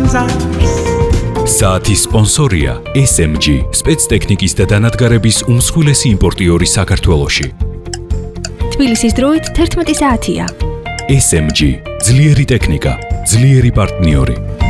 განზავს. საათის სპონსორია SMG, სპეცტექნიკის და დანადგარების უმსხვილესი იმპორტიორი საქართველოში. თბილისის დროით 11 საათია. SMG, ძლიერი ტექნიკა, ძლიერი პარტნიორი.